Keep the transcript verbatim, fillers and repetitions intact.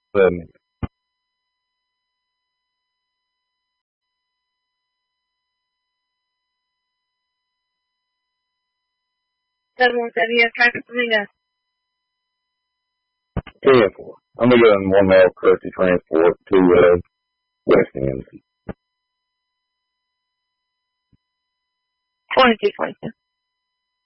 seven. seven one seven, yes, traffic for me, guys. ten four. I'm going to go in one mile courtesy transport to uh, West End. twenty-two twenty-two.